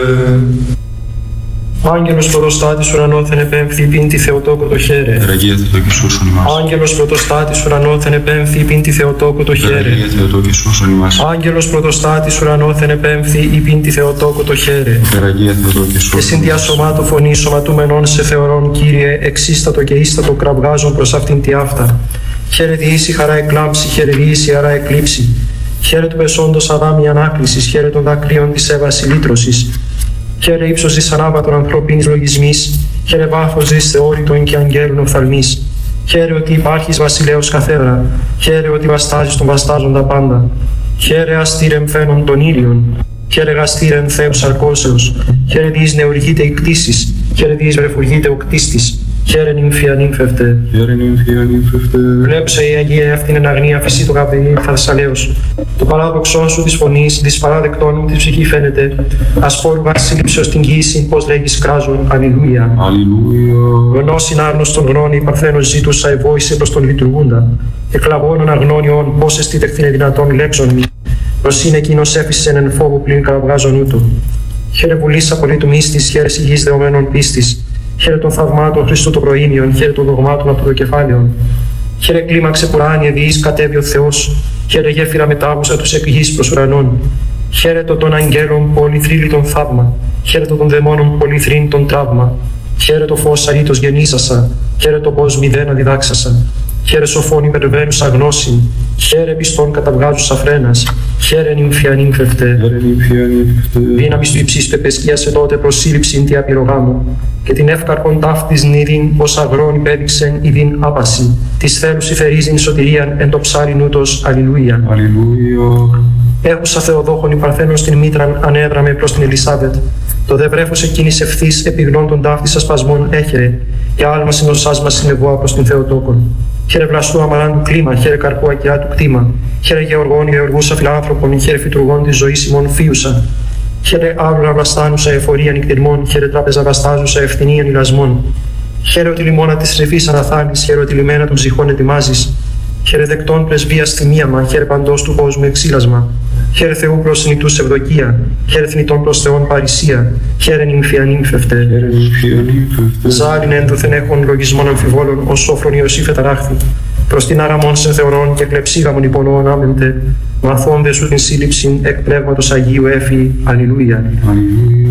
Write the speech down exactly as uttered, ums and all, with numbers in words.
Άγγελος πρωτοστάτης ουρανόθεν επέμφθη πίντη Θεοτόκο το χέρε. Περαγία Θεοτόκη σώσον ημάς. Άγγελος πρωτοστάτης ουρανόθεν επέμφθη πίντη Θεοτόκο το χέρε. Περαγία Θεοτόκη σώσον ημάς. Άγγελος πρωτοστάτης ουρανόθεν επέμφθη πίντη Θεοτόκο το χέρε. Περαγία Θεοτόκη σώσον ημάς. Εσύν διασωμάτου φωνή σωματούμενον σε θεωρών, Κύριε, εξίστατο και ίστατο κραυγάζον προς αυτήν τη αυτά. Χαίρε διήσει χαρά εκλάμψη, χαίρε διήσει χαρά εκλείψη. Χαίρε του πεσόντος αδάμι ανάκλησης, χαίρε των δακρύων της έβαση λύτρωσης. Χαίρε ύψος της ανάβατων ανθρωπίνης λογισμής, χαίρε βάθος της θεώρητων και αγγέλων οφθαλμής. Χαίρε ότι υπάρχεις βασιλέως καθέδρα, χαίρε ότι βαστάζεις τον βαστάζοντα πάντα. Χαίρε αστήρεμ φαίνον των ήλιων, χαίρε γαστήρεμ Θεός αρκώσεως, χαίρε διείς νεουργείται η κτήσης, χαίρε διείς βρεφουργείται ο κτίστης. Χαίρε νυμφία νύμφευτε. Χαίρε νυμφία νύμφευτε. Βλέψε η Αγία αυτήν εν αγνία φυσί το Γαβριήλ Θαρσαλέως. Το παράδοξό σου της φωνής, της παράδεκτών μου της ψυχή φαίνεται. Ασπόρου βασίλειψεως την γύση, πως λέγεις κράζον. Αλληλούια. Αλληλούια. Γνώσιν άρνωστον γνώνη, παρθένος ζήτουσα ευόησε προς τον λειτουργούντα. Εκλαβώνων αγνώνιον, πώς εστίτεχθην δυνατόν λέξον μη. Προς είναι εκείνος έφυσεν εν φόβο πλην καραβγάζον ούτω. Χαίρε βουλής απολύτου μύστης, χαίρε υγιής δεωμένων πίστης. Χαίρε των θαυμάτων Χριστού των προήμιων, χαίρε των δογμάτων από το κεφάλαιον. Χαίρε κλίμαξε πουράνιε διείς κατέβει ο Θεός, χαίρε γέφυρα μετάγουσα τους εκ γης προς ουρανών. Χαίρε το των αγγέλων πολυθρύλιτον θαύμα, χαίρε το των δαιμόνων πολυθρύνητον τραύμα. Χαίρε το φως αρήτως γεννήσασα, χαίρε το πως μηδένα διδάξασα. Χαίρε σοφόν υπερβαίνουσα γνώση, χαίρε πιστών καταβγάζουσα φρένας, χαίρε νυμφία νύμφευτε. Δύναμις του υψίστου επεσκίασε τότε προσύλληψην τη απειρογάμου, και την εύκαρπον ταύτης νηδίν ως αγρόν υπέδειξεν ειδίν άπαση, της θέλους υφερίζειν σωτηρίαν εν το ψάρι νούτος. Αλληλούια. Έχουσα Θεοδόχων η Παρθένων στην μήτραν ανέδραμε προς την Ελισάβετ. Το δε βρέφος εκείνης ευθύς επιγνών των ταύτης ασπασμών έχερε, και άλμα συνοσάς μας συνεβόα προς την Θεοτόκον. Χαίρε βλαστού αμαράν του κλίμα, χαίρε καρπού ακιά του κτήμα. Χαίρε γεωργών γεωργούσα φιλάνθρωπων, χαίρε φυτουργών της ζωής ημών φίουσα. Χαίρε άβλουρα βλαστάνουσα εφορία νυκτηρμών, χαίρε τράπεζα βαστάζουσα ευθυνίαν ηλασμών. Χαίρε ότι λιμώνα της ρεφής αναθάλεις, χαίρε ότι λιμένα των ψυχών ετοιμάζεις. Χαίρε δεκτών πρεσβείας θυμίαμα, χαίρε παντός του κόσμου εξήλασμα. Χαίρε Θεού προς νητούς ευδοκία, χαίρε θνητών προς Θεόν παρησία, χαίρε νυμφία νύμφευτε. Ζάλιν ένδοθεν έχων λογισμών αμφιβόλων, ως σόφρον Ιωσήφ εταράχθη. Προς την άραμον σε θεωρών και κλεψίγαμον υπονοών άμεμπτε, μαθών δε σου την σύλληψην εκ πνεύματος Αγίου έφη. Αλληλούια.